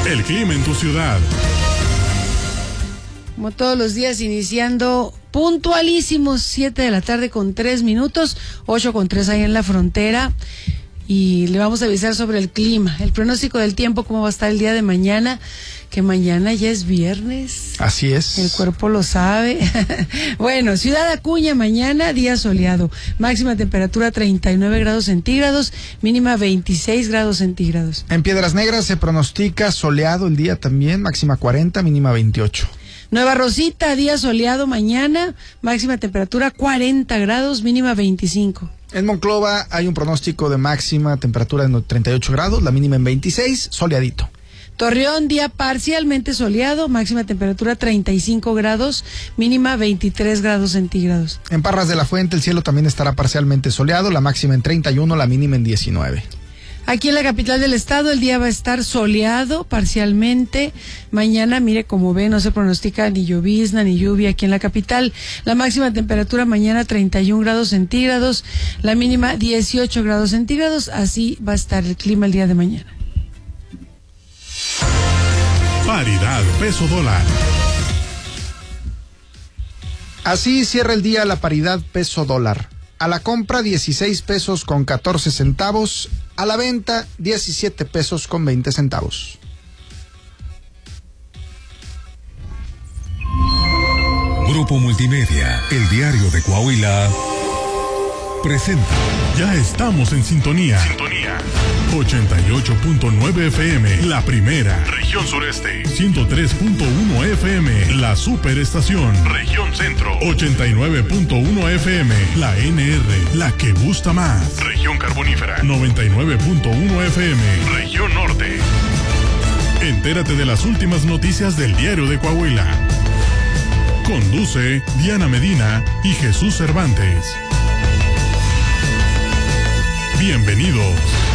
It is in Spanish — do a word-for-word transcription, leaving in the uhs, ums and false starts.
El clima en tu ciudad. Como todos los días, iniciando puntualísimos, siete de la tarde con tres minutos, ocho con tres ahí en la frontera. Y le vamos a avisar sobre el clima, el pronóstico del tiempo, cómo va a estar el día de mañana, que mañana ya es viernes. Así es. El cuerpo lo sabe. Bueno, Ciudad Acuña, mañana día soleado, máxima temperatura treinta y nueve grados centígrados, mínima veintiséis grados centígrados. En Piedras Negras se pronostica soleado el día también, máxima cuarenta, mínima veintiocho. Nueva Rosita, día soleado mañana, máxima temperatura cuarenta grados, mínima veinticinco. En Monclova hay un pronóstico de máxima temperatura de treinta y ocho grados, la mínima en veintiséis, soleadito. Torreón, día parcialmente soleado, máxima temperatura treinta y cinco grados, mínima veintitrés grados centígrados. En Parras de la Fuente el cielo también estará parcialmente soleado, la máxima en treinta y uno, la mínima en diecinueve. Aquí en la capital del estado el día va a estar soleado parcialmente. Mañana, mire, como ve, no se pronostica ni llovizna ni lluvia aquí en la capital. La máxima temperatura mañana treinta y un grados centígrados, la mínima dieciocho grados centígrados. Así va a estar el clima el día de mañana. Paridad peso dólar. Así cierra el día la paridad peso dólar. A la compra dieciséis pesos con catorce centavos, a la venta diecisiete pesos con veinte centavos. Grupo Multimedia, el diario de Coahuila, presenta. Ya estamos en sintonía. Sintonía. ochenta y ocho punto nueve F M, la primera. Región Sureste. ciento tres punto uno F M, la superestación. Región Centro. ochenta y nueve punto uno F M, la N R, la que gusta más. Región Carbonífera. noventa y nueve punto uno F M, Región Norte. Entérate de las últimas noticias del diario de Coahuila. Conduce Diana Medina y Jesús Cervantes. Bienvenidos.